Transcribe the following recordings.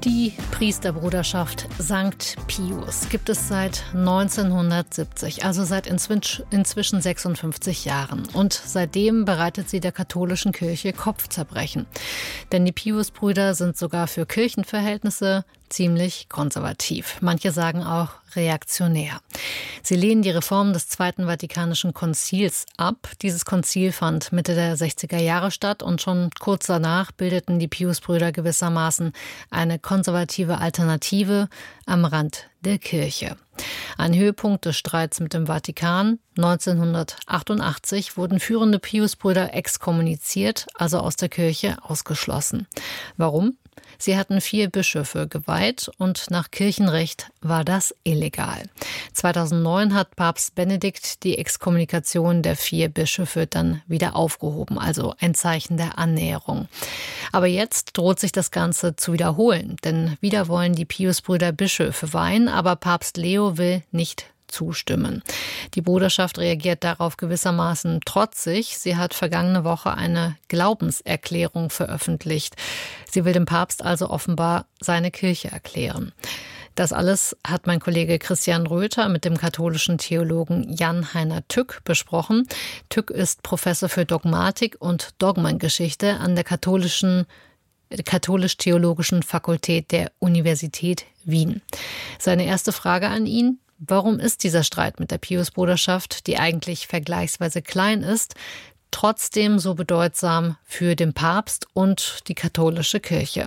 Die Priesterbruderschaft St. Pius gibt es seit 1970, also seit inzwischen 56 Jahren. Und seitdem bereitet sie der katholischen Kirche Kopfzerbrechen. Denn die Pius-Brüder sind sogar für Kirchenverhältnisse ziemlich konservativ. Manche sagen auch reaktionär. Sie lehnen die Reform des Zweiten Vatikanischen Konzils ab. Dieses Konzil fand Mitte der 60er Jahre statt und schon kurz danach bildeten die Pius-Brüder gewissermaßen eine konservative Alternative am Rand der Kirche. Ein Höhepunkt des Streits mit dem Vatikan: 1988 wurden führende Pius-Brüder exkommuniziert, also aus der Kirche ausgeschlossen. Warum? Sie hatten 4 Bischöfe geweiht und nach Kirchenrecht war das illegal. 2009 hat Papst Benedikt die Exkommunikation der 4 Bischöfe dann wieder aufgehoben, also ein Zeichen der Annäherung. Aber jetzt droht sich das Ganze zu wiederholen, denn wieder wollen die Pius-Brüder Bischöfe weihen, aber Papst Leo will nicht zustimmen. Die Bruderschaft reagiert darauf gewissermaßen trotzig. Sie hat vergangene Woche eine Glaubenserklärung veröffentlicht. Sie will dem Papst also offenbar seine Kirche erklären. Das alles hat mein Kollege Christian Röther mit dem katholischen Theologen Jan-Heiner Tück besprochen. Tück ist Professor für Dogmatik und Dogmengeschichte an der Katholisch-Theologischen Fakultät der Universität Wien. Seine erste Frage an ihn: Warum ist dieser Streit mit der Pius-Bruderschaft, die eigentlich vergleichsweise klein ist, trotzdem so bedeutsam für den Papst und die katholische Kirche?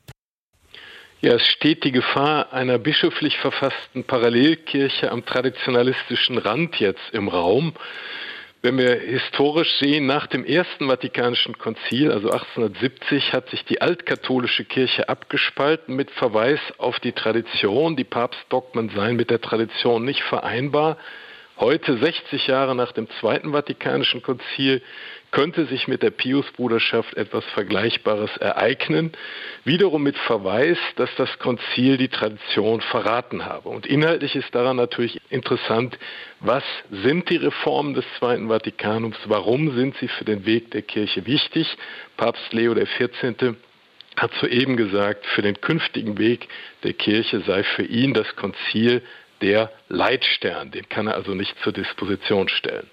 Ja, es steht die Gefahr einer bischöflich verfassten Parallelkirche am traditionalistischen Rand jetzt im Raum. Wenn wir historisch sehen, nach dem Ersten Vatikanischen Konzil, also 1870, hat sich die altkatholische Kirche abgespalten mit Verweis auf die Tradition. Die Papstdogmen seien mit der Tradition nicht vereinbar. Heute, 60 Jahre nach dem Zweiten Vatikanischen Konzil, könnte sich mit der Pius-Bruderschaft etwas Vergleichbares ereignen, wiederum mit Verweis, dass das Konzil die Tradition verraten habe. Und inhaltlich ist daran natürlich interessant, was sind die Reformen des Zweiten Vatikanums, warum sind sie für den Weg der Kirche wichtig? Papst Leo XIV. Hat soeben gesagt, für den künftigen Weg der Kirche sei für ihn das Konzil der Leitstern, den kann er also nicht zur Disposition stellen.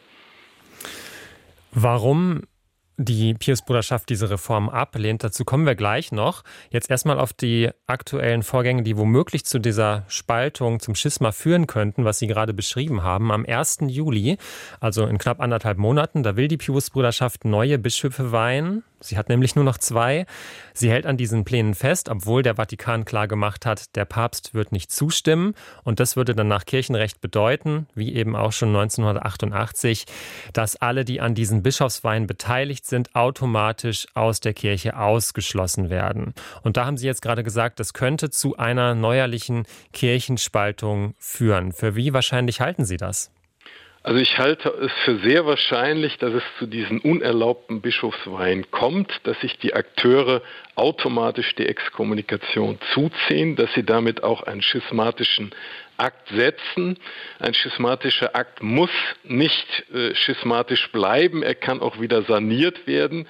Warum die Pius-Bruderschaft diese Reform ablehnt, dazu kommen wir gleich noch. Jetzt erstmal auf die aktuellen Vorgänge, die womöglich zu dieser Spaltung, zum Schisma führen könnten, was Sie gerade beschrieben haben. Am 1. Juli, also in knapp 1,5 Monaten, da will die Pius-Bruderschaft neue Bischöfe weihen. Sie hat nämlich nur noch 2. Sie hält an diesen Plänen fest, obwohl der Vatikan klargemacht hat, der Papst wird nicht zustimmen. Und das würde dann nach Kirchenrecht bedeuten, wie eben auch schon 1988, dass alle, die an diesen Bischofsweihen beteiligt sind, automatisch aus der Kirche ausgeschlossen werden. Und da haben Sie jetzt gerade gesagt, das könnte zu einer neuerlichen Kirchenspaltung führen. Für wie wahrscheinlich halten Sie das? Also ich halte es für sehr wahrscheinlich, dass es zu diesen unerlaubten Bischofsweihen kommt, dass sich die Akteure automatisch die Exkommunikation zuziehen, dass sie damit auch einen schismatischen Akt setzen. Ein schismatischer Akt muss nicht schismatisch bleiben, er kann auch wieder saniert werden.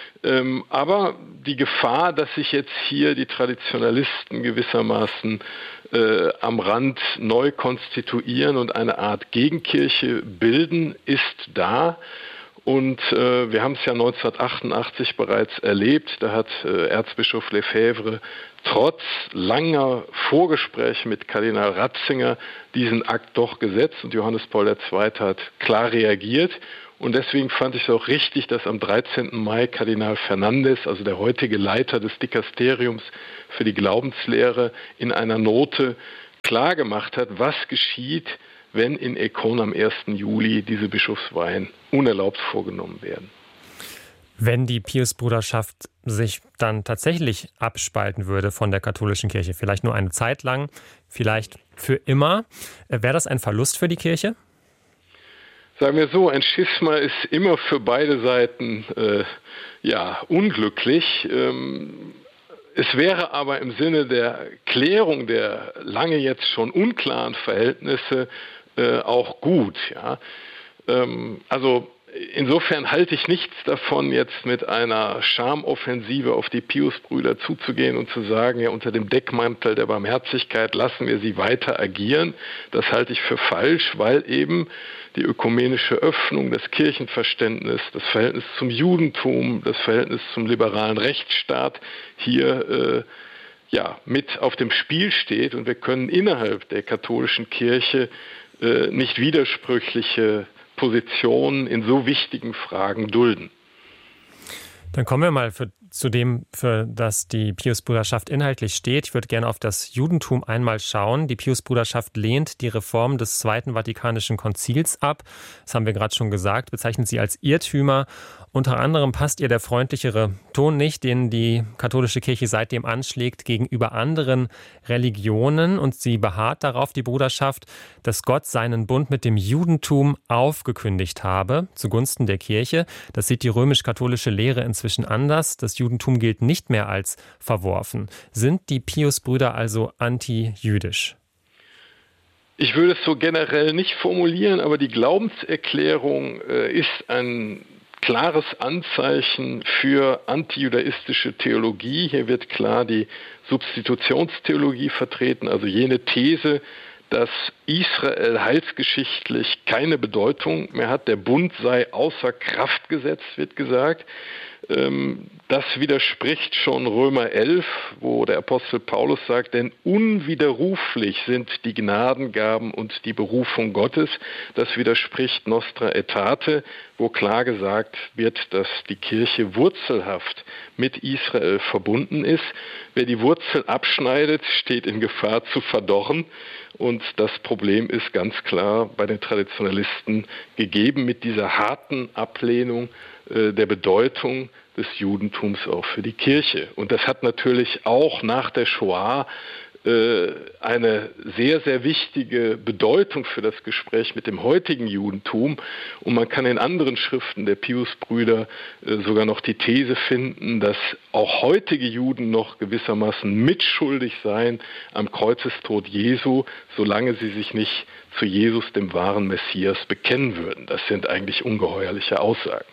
Aber die Gefahr, dass sich jetzt hier die Traditionalisten gewissermaßen am Rand neu konstituieren und eine Art Gegenkirche bilden, ist da. Und wir haben es ja 1988 bereits erlebt. Da hat Erzbischof Lefebvre trotz langer Vorgespräche mit Kardinal Ratzinger diesen Akt doch gesetzt. Und Johannes Paul II. Hat klar reagiert. Und deswegen fand ich es auch richtig, dass am 13. Mai Kardinal Fernandes, also der heutige Leiter des Dikasteriums für die Glaubenslehre, in einer Note klargemacht hat, was geschieht, wenn in Ekon am 1. Juli diese Bischofsweihen unerlaubt vorgenommen werden. Wenn die Pius-Bruderschaft sich dann tatsächlich abspalten würde von der katholischen Kirche, vielleicht nur eine Zeit lang, vielleicht für immer, wäre das ein Verlust für die Kirche? Sagen wir so, ein Schisma ist immer für beide Seiten unglücklich. Es wäre aber im Sinne der Klärung der lange jetzt schon unklaren Verhältnisse auch gut. Ja? Also insofern halte ich nichts davon, jetzt mit einer Schamoffensive auf die Piusbrüder zuzugehen und zu sagen, ja, unter dem Deckmantel der Barmherzigkeit lassen wir sie weiter agieren. Das halte ich für falsch, weil eben die ökumenische Öffnung, das Kirchenverständnis, das Verhältnis zum Judentum, das Verhältnis zum liberalen Rechtsstaat hier mit auf dem Spiel steht. Und wir können innerhalb der katholischen Kirche nicht widersprüchliche Positionen in so wichtigen Fragen dulden. Dann kommen wir mal zu dem, für das die Piusbruderschaft inhaltlich steht. Ich würde gerne auf das Judentum einmal schauen. Die Piusbruderschaft lehnt die Reform des Zweiten Vatikanischen Konzils ab. Das haben wir gerade schon gesagt, bezeichnet sie als Irrtümer. Unter anderem passt ihr der freundlichere Ton nicht, den die katholische Kirche seitdem anschlägt gegenüber anderen Religionen. Und sie beharrt darauf, die Bruderschaft, dass Gott seinen Bund mit dem Judentum aufgekündigt habe, zugunsten der Kirche. Das sieht die römisch-katholische Lehre inzwischen anders. Das Judentum gilt nicht mehr als verworfen. Sind die Piusbrüder also anti-jüdisch? Ich würde es so generell nicht formulieren, aber die Glaubenserklärung ist ein klares Anzeichen für antijudaistische Theologie. Hier wird klar die Substitutionstheologie vertreten, also jene These, dass Israel heilsgeschichtlich keine Bedeutung mehr hat. Der Bund sei außer Kraft gesetzt, wird gesagt. Das widerspricht schon Römer 11, wo der Apostel Paulus sagt, denn unwiderruflich sind die Gnadengaben und die Berufung Gottes. Das widerspricht Nostra Aetate, wo klar gesagt wird, dass die Kirche wurzelhaft mit Israel verbunden ist. Wer die Wurzel abschneidet, steht in Gefahr zu verdorren. Und das Problem ist ganz klar bei den Traditionalisten gegeben mit dieser harten Ablehnung der Bedeutung des Judentums auch für die Kirche. Und das hat natürlich auch nach der Shoah eine sehr, sehr wichtige Bedeutung für das Gespräch mit dem heutigen Judentum. Und man kann in anderen Schriften der Piusbrüder sogar noch die These finden, dass auch heutige Juden noch gewissermaßen mitschuldig seien am Kreuzestod Jesu, solange sie sich nicht zu Jesus, dem wahren Messias, bekennen würden. Das sind eigentlich ungeheuerliche Aussagen.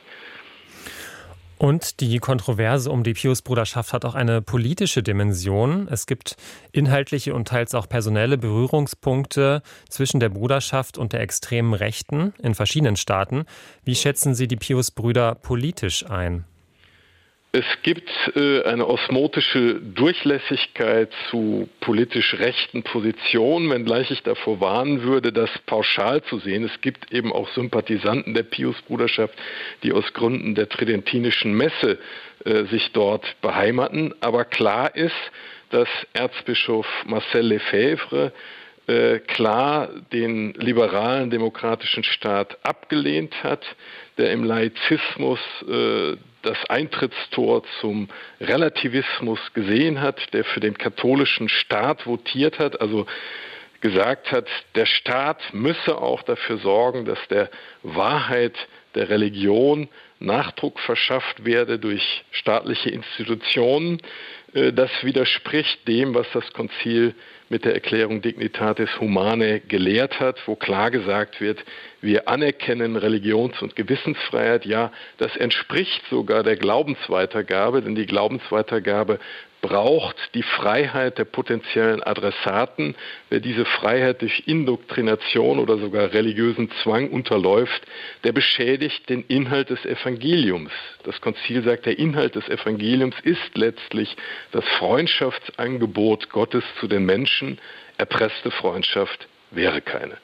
Und die Kontroverse um die Piusbruderschaft hat auch eine politische Dimension. Es gibt inhaltliche und teils auch personelle Berührungspunkte zwischen der Bruderschaft und der extremen Rechten in verschiedenen Staaten. Wie schätzen Sie die Piusbrüder politisch ein? Es gibt eine osmotische Durchlässigkeit zu politisch rechten Positionen, wenngleich ich davor warnen würde, das pauschal zu sehen. Es gibt eben auch Sympathisanten der Piusbruderschaft, die aus Gründen der tridentinischen Messe sich dort beheimaten. Aber klar ist, dass Erzbischof Marcel Lefebvre klar den liberalen demokratischen Staat abgelehnt hat, der im Laizismus das Eintrittstor zum Relativismus gesehen hat, der für den katholischen Staat votiert hat, also gesagt hat, der Staat müsse auch dafür sorgen, dass der Wahrheit der Religion Nachdruck verschafft werde durch staatliche Institutionen. Das widerspricht dem, was das Konzil mit der Erklärung Dignitatis Humanae gelehrt hat, wo klar gesagt wird, wir anerkennen Religions- und Gewissensfreiheit. Ja, das entspricht sogar der Glaubensweitergabe, denn die Glaubensweitergabe braucht die Freiheit der potenziellen Adressaten. Wer diese Freiheit durch Indoktrination oder sogar religiösen Zwang unterläuft, der beschädigt den Inhalt des Evangeliums. Das Konzil sagt, der Inhalt des Evangeliums ist letztlich das Freundschaftsangebot Gottes zu den Menschen. Erpresste Freundschaft wäre keine.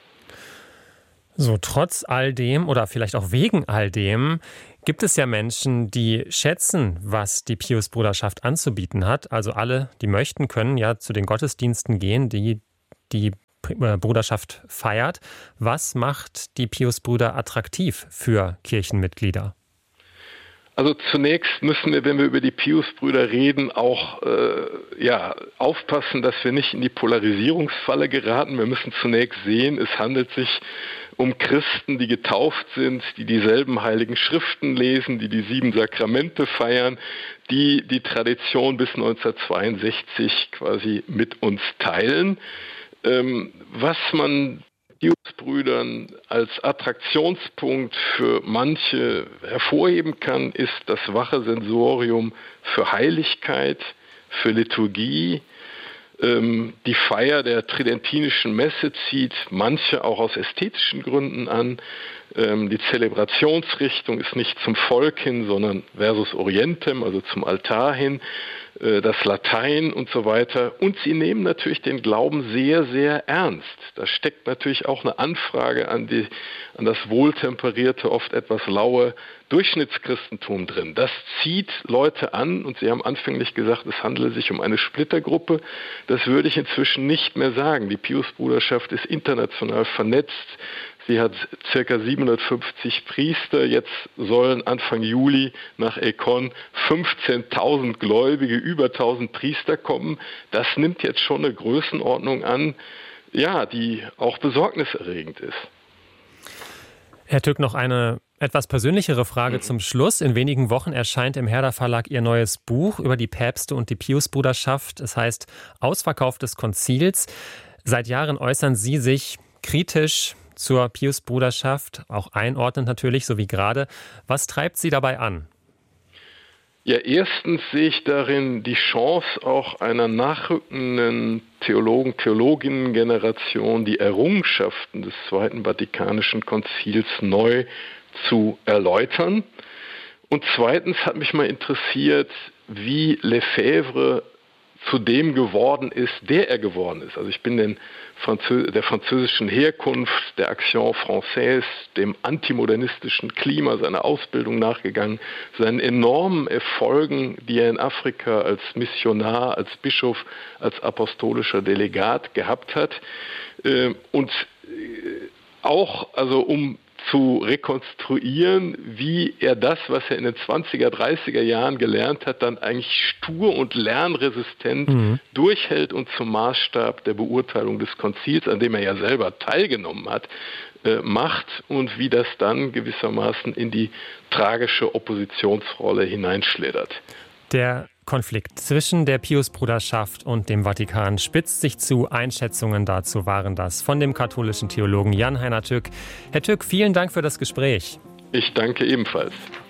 So, trotz all dem oder vielleicht auch wegen all dem gibt es ja Menschen, die schätzen, was die Piusbruderschaft anzubieten hat. Also alle, die möchten, können ja zu den Gottesdiensten gehen, die die Bruderschaft feiert. Was macht die Piusbrüder attraktiv für Kirchenmitglieder? Also zunächst müssen wir, wenn wir über die Piusbrüder reden, auch aufpassen, dass wir nicht in die Polarisierungsfalle geraten. Wir müssen zunächst sehen, es handelt sich um Christen, die getauft sind, die dieselben heiligen Schriften lesen, die die 7 Sakramente feiern, die die Tradition bis 1962 quasi mit uns teilen. Was man Pius-Brüdern als Attraktionspunkt für manche hervorheben kann, ist das wache Sensorium für Heiligkeit, für Liturgie. Die Feier der tridentinischen Messe zieht manche auch aus ästhetischen Gründen an. Die Zelebrationsrichtung ist nicht zum Volk hin, sondern versus Orientem, also zum Altar hin, das Latein und so weiter. Und sie nehmen natürlich den Glauben sehr, sehr ernst. Da steckt natürlich auch eine Anfrage an das wohltemperierte, oft etwas laue Durchschnittschristentum drin. Das zieht Leute an und Sie haben anfänglich gesagt, es handele sich um eine Splittergruppe. Das würde ich inzwischen nicht mehr sagen. Die Pius-Bruderschaft ist international vernetzt. Sie hat ca. 750 Priester. Jetzt sollen Anfang Juli nach Econ 15.000 Gläubige, über 1.000 Priester kommen. Das nimmt jetzt schon eine Größenordnung an, ja, die auch besorgniserregend ist. Herr Tück, noch eine etwas persönlichere Frage zum Schluss. In wenigen Wochen erscheint im Herder Verlag Ihr neues Buch über die Päpste und die Pius-Bruderschaft. Es heißt Ausverkauf des Konzils. Seit Jahren äußern Sie sich kritisch zur Pius-Bruderschaft, auch einordnend natürlich, so wie gerade. Was treibt Sie dabei an? Ja, erstens sehe ich darin die Chance auch einer nachrückenden Theologinnen-Generation, die Errungenschaften des Zweiten Vatikanischen Konzils neu zu erläutern. Und zweitens hat mich mal interessiert, wie Lefebvre zu dem geworden ist, der er geworden ist. Also ich bin der französischen Herkunft, der Action Française, dem antimodernistischen Klima seiner Ausbildung nachgegangen, seinen enormen Erfolgen, die er in Afrika als Missionar, als Bischof, als apostolischer Delegat gehabt hat. Und auch, also um zu rekonstruieren, wie er das, was er in den 20er, 30er Jahren gelernt hat, dann eigentlich stur und lernresistent durchhält und zum Maßstab der Beurteilung des Konzils, an dem er ja selber teilgenommen hat, macht und wie das dann gewissermaßen in die tragische Oppositionsrolle hineinschlittert. Der Konflikt zwischen der Pius-Bruderschaft und dem Vatikan spitzt sich zu. Einschätzungen dazu waren das von dem katholischen Theologen Jan-Heiner Tück. Herr Tück, vielen Dank für das Gespräch. Ich danke ebenfalls.